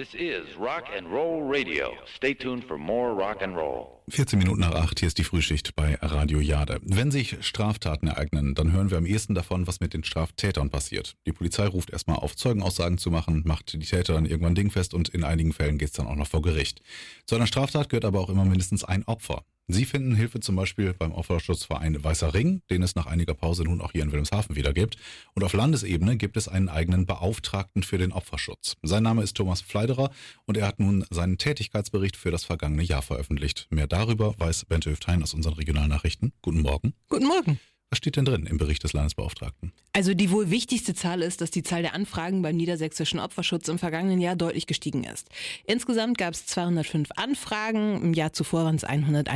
This is Rock and Roll Radio. Stay tuned for more rock and roll. 14 Minuten nach 8, hier ist die Frühschicht bei Radio Jade. Wenn sich Straftaten ereignen, dann hören wir am ehesten davon, was mit den Straftätern passiert. Die Polizei ruft erstmal auf, Zeugenaussagen zu machen, macht die Täter dann irgendwann dingfest und in einigen Fällen geht's dann auch noch vor Gericht. Zu einer Straftat gehört aber auch immer mindestens ein Opfer. Sie finden Hilfe zum Beispiel beim Opferschutzverein Weißer Ring, den es nach einiger Pause nun auch hier in Wilhelmshaven wieder gibt. Und auf Landesebene gibt es einen eigenen Beauftragten für den Opferschutz. Sein Name ist Thomas Pfleiderer und er hat nun seinen Tätigkeitsbericht für das vergangene Jahr veröffentlicht. Mehr darüber weiß Bente Hüfthein aus unseren Regionalnachrichten. Guten Morgen. Guten Morgen. Was steht denn drin im Bericht des Landesbeauftragten? Also die wohl wichtigste Zahl ist, dass die Zahl der Anfragen beim niedersächsischen Opferschutz im vergangenen Jahr deutlich gestiegen ist. Insgesamt gab es 205 Anfragen, im Jahr zuvor waren es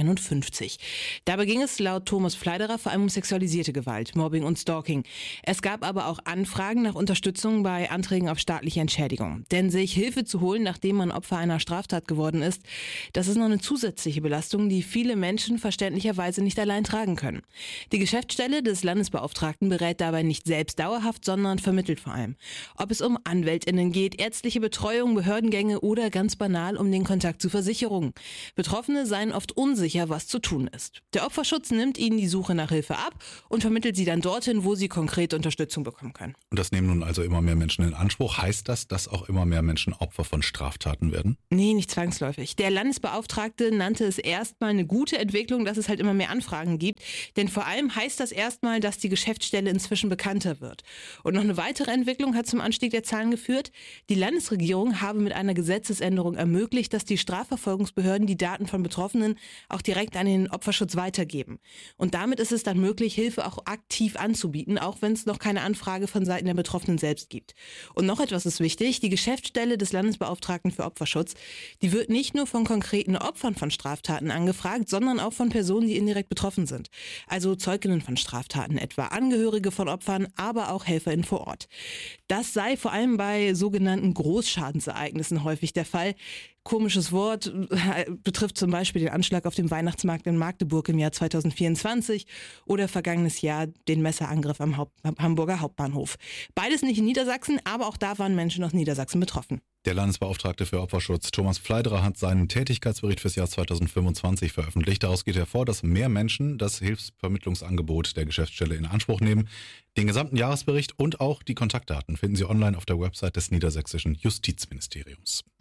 151. Dabei ging es laut Thomas Pfleiderer vor allem um sexualisierte Gewalt, Mobbing und Stalking. Es gab aber auch Anfragen nach Unterstützung bei Anträgen auf staatliche Entschädigung. Denn sich Hilfe zu holen, nachdem man Opfer einer Straftat geworden ist, das ist noch eine zusätzliche Belastung, die viele Menschen verständlicherweise nicht allein tragen können. Die Geschäftsstelle des Landesbeauftragten berät dabei nicht selbst dauerhaft, sondern vermittelt vor allem. Ob es um AnwältInnen geht, ärztliche Betreuung, Behördengänge oder ganz banal um den Kontakt zu Versicherungen. Betroffene seien oft unsicher, was zu tun ist. Der Opferschutz nimmt ihnen die Suche nach Hilfe ab und vermittelt sie dann dorthin, wo sie konkrete Unterstützung bekommen können. Und das nehmen nun also immer mehr Menschen in Anspruch. Heißt das, dass auch immer mehr Menschen Opfer von Straftaten werden? Nee, nicht zwangsläufig. Der Landesbeauftragte nannte es erstmal eine gute Entwicklung, dass es halt immer mehr Anfragen gibt. Denn vor allem heißt das erstmal, dass die Geschäftsstelle inzwischen bekannter wird. Und noch eine weitere Entwicklung hat zum Anstieg der Zahlen geführt. Die Landesregierung habe mit einer Gesetzesänderung ermöglicht, dass die Strafverfolgungsbehörden die Daten von Betroffenen auch direkt an den Opferschutz weitergeben. Und damit ist es dann möglich, Hilfe auch aktiv anzubieten, auch wenn es noch keine Anfrage von Seiten der Betroffenen selbst gibt. Und noch etwas ist wichtig, die Geschäftsstelle des Landesbeauftragten für Opferschutz, die wird nicht nur von konkreten Opfern von Straftaten angefragt, sondern auch von Personen, die indirekt betroffen sind. Also Zeuginnen von Straftaten, etwa Angehörige von Opfern, aber auch HelferInnen vor Ort. Das sei vor allem bei sogenannten Großschadensereignissen häufig der Fall. Komisches Wort, betrifft zum Beispiel den Anschlag auf dem Weihnachtsmarkt in Magdeburg im Jahr 2024 oder vergangenes Jahr den Messerangriff am Hamburger Hauptbahnhof. Beides nicht in Niedersachsen, aber auch da waren Menschen aus Niedersachsen betroffen. Der Landesbeauftragte für Opferschutz Thomas Pfleiderer hat seinen Tätigkeitsbericht fürs Jahr 2025 veröffentlicht. Daraus geht hervor, dass mehr Menschen das Hilfsvermittlungsangebot der Geschäftsstelle in Anspruch nehmen. Den gesamten Jahresbericht und auch die Kontaktdaten finden Sie online auf der Website des Niedersächsischen Justizministeriums.